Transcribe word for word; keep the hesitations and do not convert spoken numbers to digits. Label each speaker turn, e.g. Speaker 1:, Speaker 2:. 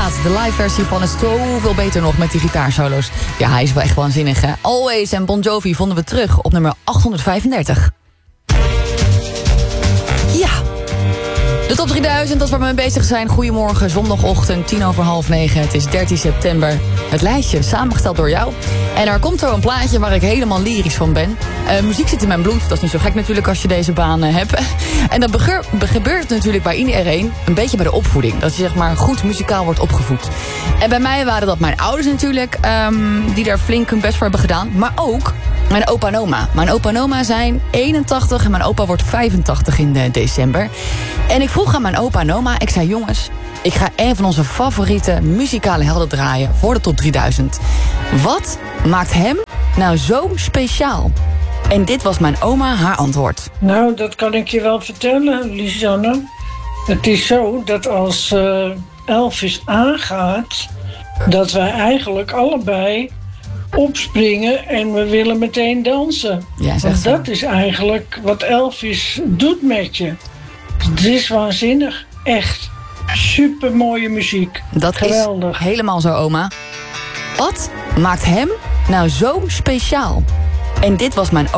Speaker 1: plaat. De live versie van is zoveel beter nog met die gitaarsolo's. Ja, hij is wel echt waanzinnig, hè? Always en Bon Jovi vonden we terug op nummer achthonderdvijfendertig. Ja. De top drieduizend, dat is waar we mee bezig zijn. Goedemorgen, zondagochtend, tien over half negen. Het is dertien september. Het lijstje, samengesteld door jou. En er komt zo een plaatje waar ik helemaal lyrisch van ben. Uh, muziek zit in mijn bloed, dat is niet zo gek natuurlijk als je deze baan uh, hebt. En dat begeur, gebeurt natuurlijk bij iedereen een beetje bij de opvoeding. Dat je zeg maar goed muzikaal wordt opgevoed. En bij mij waren dat mijn ouders natuurlijk, um, die daar flink hun best voor hebben gedaan. Maar ook mijn opa en oma. Mijn opa en oma zijn eenentachtig en mijn opa wordt vijfentachtig in de december. En ik vroeg aan mijn opa en oma, ik zei jongens, ik ga een van onze favoriete muzikale helden draaien voor de top drieduizend. Wat maakt hem nou zo speciaal? En dit was mijn oma haar antwoord.
Speaker 2: Nou, dat kan ik je wel vertellen, Lisanne. Het is zo dat als uh, Elvis aangaat, dat wij eigenlijk allebei opspringen en we willen meteen dansen.
Speaker 1: Ja,
Speaker 2: want
Speaker 1: zo.
Speaker 2: Dat is eigenlijk wat Elvis doet met je. Het is waanzinnig. Echt. Supermooie muziek.
Speaker 1: Dat
Speaker 2: Geweldig.
Speaker 1: is helemaal zo, oma. Wat maakt hem nou zo speciaal? En dit was mijn